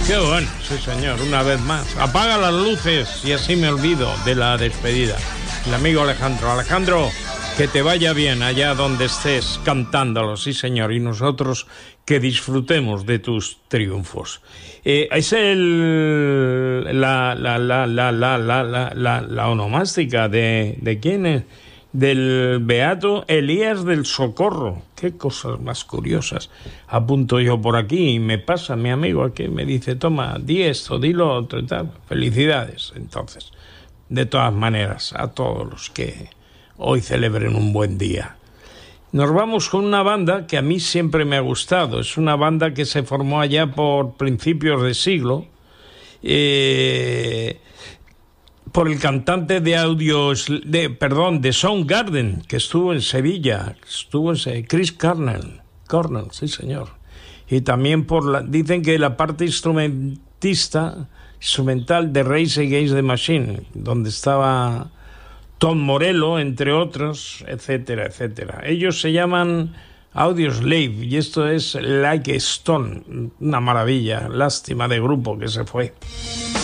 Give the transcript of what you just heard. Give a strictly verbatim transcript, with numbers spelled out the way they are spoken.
Qué bueno, sí señor, una vez más. Apaga las luces y así me olvido de la despedida. El amigo Alejandro. Alejandro, que te vaya bien allá donde estés cantándolo, sí señor, y nosotros que disfrutemos de tus triunfos. Eh, es el la la la la la la la la, la onomástica de de quién es, del beato Elías del Socorro. Qué cosas más curiosas. Apunto yo por aquí y me pasa mi amigo aquí, me dice, toma, di esto, di lo otro y tal. Felicidades, entonces. De todas maneras, a todos los que hoy celebren un buen día. Nos vamos con una banda que a mí siempre me ha gustado. Es una banda que se formó allá por principios de siglo, eh, por el cantante de audios, de, perdón, de Soundgarden, que estuvo en Sevilla, estuvo en Chris Cornell, Cornell, sí señor. Y también por la, dicen que la parte instrumentista, instrumental de Rage Against the Machine, donde estaba Tom Morello, entre otros, etcétera, etcétera. Ellos se llaman Audioslave y esto es Like a Stone, una maravilla, lástima de grupo que se fue.